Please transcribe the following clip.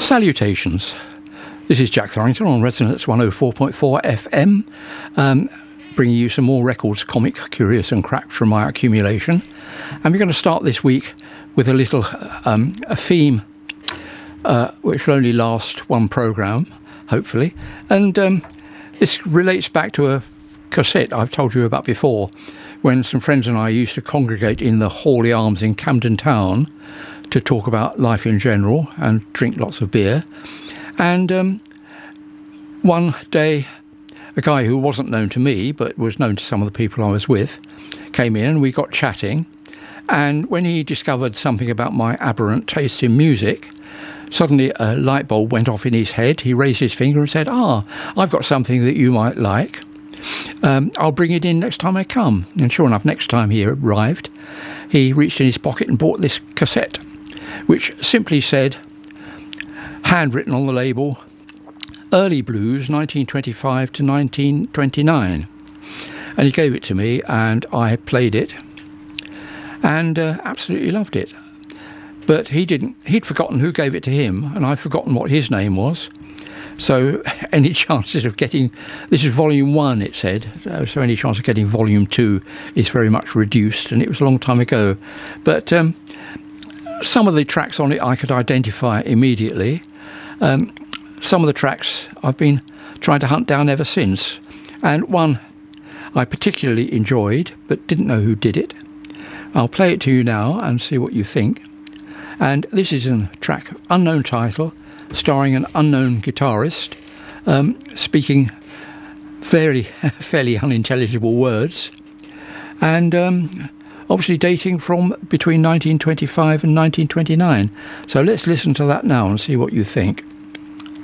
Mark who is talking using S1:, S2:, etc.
S1: Salutations. This is Jack Thorrington on Resonance 104.4 FM, bringing you some more records, comic, curious and cracked from my accumulation. And we're going to start this week with a little a theme which will only last one programme, hopefully. And this relates back to a cassette I've told you about before, when some friends and I used to congregate in the Hawley Arms in Camden Town to talk about life in general and drink lots of beer. And one day, a guy who wasn't known to me, but was known to some of the people I was with, came in and we got chatting. And when he discovered something about my aberrant taste in music, suddenly a light bulb went off in his head. He raised his finger and said, I've got something that you might like. I'll bring it in next time I come. And sure enough, next time he arrived, he reached in his pocket and bought this cassette, which simply said, handwritten on the label, Early Blues 1925 to 1929. And he gave it to me and I played it and absolutely loved it. But he'd forgotten who gave it to him, and I'd forgotten what his name was. So any chances of getting, this is volume 1 it said, so any chance of getting volume 2 is very much reduced, and it was a long time ago. But some of the tracks on it I could identify immediately. Some of the tracks I've been trying to hunt down ever since, and one I particularly enjoyed but didn't know who did it. I'll play it to you now and see what you think. And this is a track, unknown title, starring an unknown guitarist, speaking fairly unintelligible words, and obviously dating from between 1925 and 1929. So let's listen to that now and see what you think.